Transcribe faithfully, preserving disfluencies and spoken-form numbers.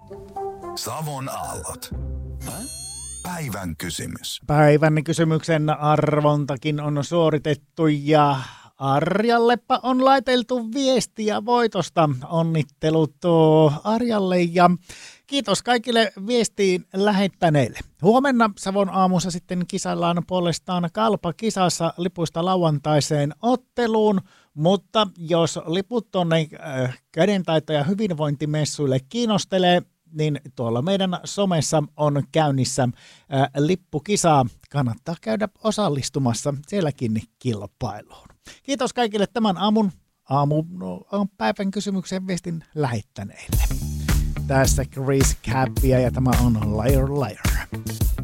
Savon aallot. Päivän kysymys. Päivän kysymyksen arvontakin on suoritettu ja Arjallepa on laiteltu viestiä voitosta. Onnittelut Arjalle ja kiitos kaikille viestiin lähettäneille. Huomenna Savon aamussa sitten kisaillaan puolestaan Kalpa-kisassa lipuista lauantaiseen otteluun, mutta jos liput tuonne äh, kädentaito- ja hyvinvointimessuille kiinnostelee, niin tuolla meidän somessa on käynnissä äh, lippukisaa. Kannattaa käydä osallistumassa sielläkin kilpailuun. Kiitos kaikille tämän aamun aamu, no, päivän kysymyksen viestin lähettäneille. Tässä Chris Cappia ja tämä on Liar Liar.